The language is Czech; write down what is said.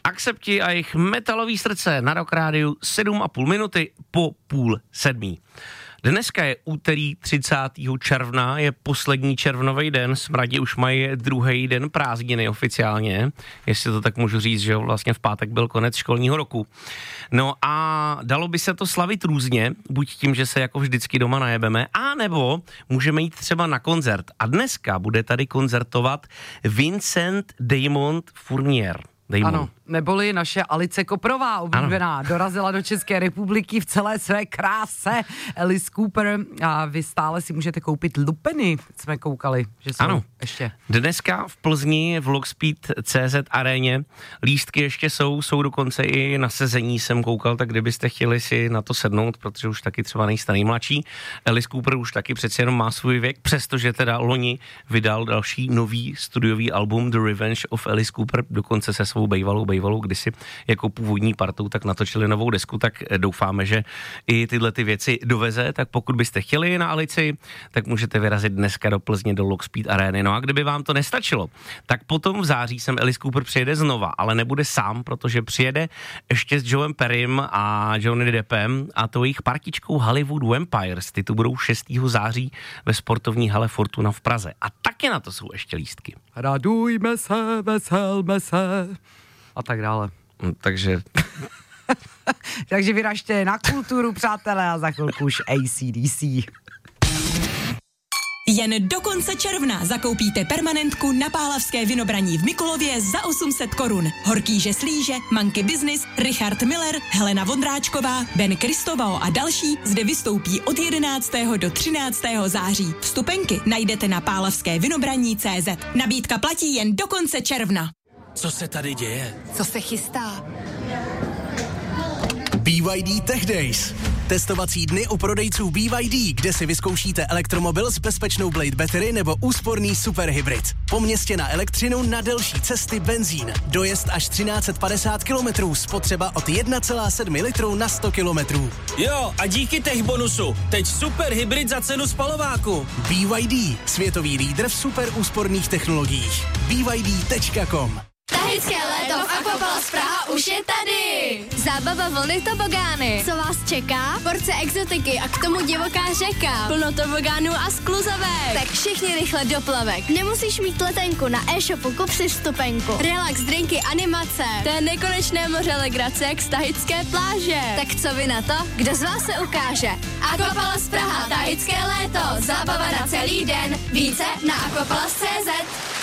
Akcepti a jejich metalový srdce na Rock Rádiu 7,5 minuty po 6:30. Dneska je úterý 30. června, je poslední červnový den, Smradi už mají druhý den prázdniny oficiálně, jestli to tak můžu říct, že vlastně v pátek byl konec školního roku. No a dalo by se to slavit různě, buď tím, že se jako vždycky doma najebeme, anebo můžeme jít třeba na koncert. A dneska bude tady koncertovat Vincent Damon Fournier. Ano, neboli naše Alice Koprová oblíbená, dorazila do České republiky v celé své kráse. Alice Cooper a vy stále si můžete koupit lupeny, jsme koukali, že jsou ještě. Dneska v Plzni v Logspeed.cz aréně lístky ještě jsou dokonce i na sezení jsem koukal, tak kdybyste chtěli si na to sednout, protože už taky třeba nejste nejmladší. Alice Cooper už taky přeci jenom má svůj věk, přestože teda loni vydal další nový studiový album The Revenge of Alice Cooper, dokonce se svou bejvalou kdysi jako původní partou tak natočili novou desku, tak doufáme, že i tyhle ty věci doveze, tak pokud byste chtěli na Alici, tak můžete vyrazit dneska do Plzně do Logspeed Areny. No a kdyby vám to nestačilo, tak potom v září sem Alice Cooper přijede znova, ale nebude sám, protože přijede ještě s Joem Perrym a Johnny Deppem a to jejich partičkou Hollywood Vampires. Ty tu budou 6. září ve sportovní hale Fortuna v Praze. A taky na to jsou ještě lístky. Radujme se, veselme se a tak dále. Takže takže vyražte na kulturu, přátelé, a za chvilku už AC/DC. Jen do konce června zakoupíte permanentku na Pálavské Vinobraní v Mikulově za 800 korun. Horkýže Slíže, Monkey Business, Richard Miller, Helena Vondráčková, Ben Kristovao a další zde vystoupí od 11. do 13. září. Vstupenky najdete na pálavskévinobraní.cz. Nabídka platí jen do konce června. Co se tady děje? Co se chystá? BYD Tech Days. Testovací dny u prodejců BYD, kde si vyzkoušíte elektromobil s bezpečnou Blade Battery nebo úsporný superhybrid. Po městě na elektřinu, na delší cesty benzín. Dojezd až 1350 km, spotřeba od 1,7 litru na 100 km. Jo, a díky tech bonusu. Teď superhybrid za cenu spalováku. BYD, světový lídr v super úsporných technologiích. BYD.com. Tahické léto v Aquapalace Praha už je tady! Zábava vlny tobogány. Co vás čeká? Porce exotiky a k tomu divoká řeka. Plno tobogánů a skluzavek. Tak všichni rychle do plavek. Nemusíš mít letenku, na e-shopu kup si vstupenku. Relax, drinky, animace. To je nekonečné moře legrace jak z tahické pláže. Tak co vy na to? Kdo z vás se ukáže? Aquapalace Praha, tahické léto. Zábava na celý den. Více na aquapalace.cz.